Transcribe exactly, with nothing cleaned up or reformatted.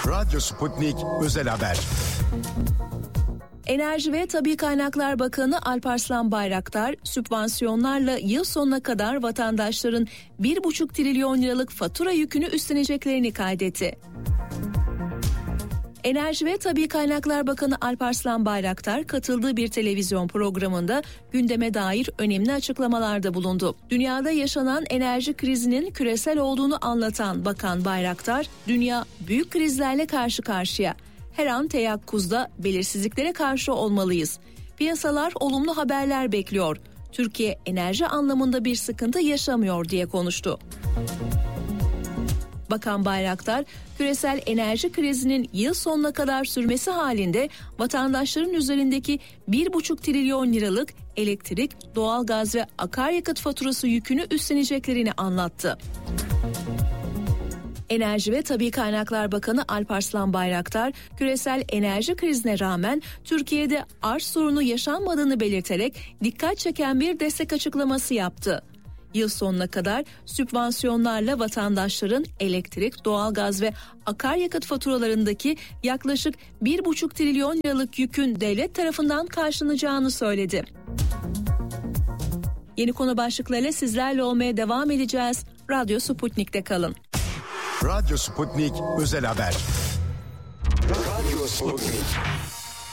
Radyo Sputnik Özel Haber. Enerji ve Tabii Kaynaklar Bakanı Alparslan Bayraktar, sübvansiyonlarla yıl sonuna kadar vatandaşların bir buçuk trilyon liralık fatura yükünü üstleneceklerini kaydetti. Enerji ve Tabii Kaynaklar Bakanı Alparslan Bayraktar katıldığı bir televizyon programında gündeme dair önemli açıklamalarda bulundu. Dünyada yaşanan enerji krizinin küresel olduğunu anlatan Bakan Bayraktar, dünya büyük krizlerle karşı karşıya. Her an teyakkuzda, belirsizliklere karşı olmalıyız. Piyasalar olumlu haberler bekliyor. Türkiye enerji anlamında bir sıkıntı yaşamıyor diye konuştu. Bakan Bayraktar, küresel enerji krizinin yıl sonuna kadar sürmesi halinde vatandaşların üzerindeki bir buçuk trilyon liralık elektrik, doğalgaz ve akaryakıt faturası yükünü üstleneceklerini anlattı. Enerji ve Tabii Kaynaklar Bakanı Alparslan Bayraktar, küresel enerji krizine rağmen Türkiye'de arz sorunu yaşanmadığını belirterek dikkat çeken bir destek açıklaması yaptı. Yıl sonuna kadar sübvansiyonlarla vatandaşların elektrik, doğalgaz ve akaryakıt faturalarındaki yaklaşık bir buçuk trilyon liralık yükün devlet tarafından karşılanacağını söyledi. Yeni konu başlıklarıyla sizlerle olmaya devam edeceğiz. Radyo Sputnik'te kalın. Radyo Sputnik Özel Haber. Radyo Sputnik.